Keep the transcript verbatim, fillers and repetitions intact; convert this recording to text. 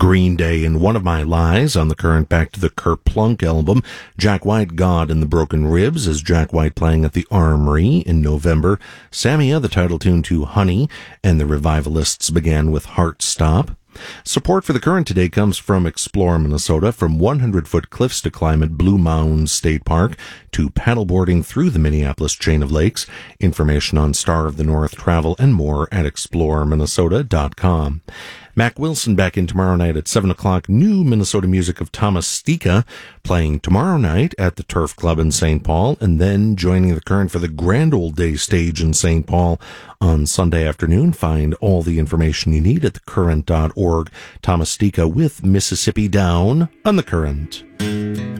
Green Day and One of My Lies on the Current. Back to the Kerplunk album. Jack White, God and the Broken Ribs, as Jack White playing at the Armory in November. Samia, the title tune to Honey, and the Revivalists began with Heart Stop. Support for the Current today comes from Explore Minnesota. From hundred-foot cliffs to climb at Blue Mounds State Park to paddleboarding through the Minneapolis chain of lakes. Information on Star of the North travel and more at explore minnesota dot com. Mac Wilson back in tomorrow night at seven o'clock. New Minnesota music of Thomas Stika playing tomorrow night at the Turf Club in Saint Paul, and then joining the Current for the Grand Old Day stage in Saint Paul on Sunday afternoon. Find all the information you need at the current dot org. Thomas Stika with Mississippi Down on the Current.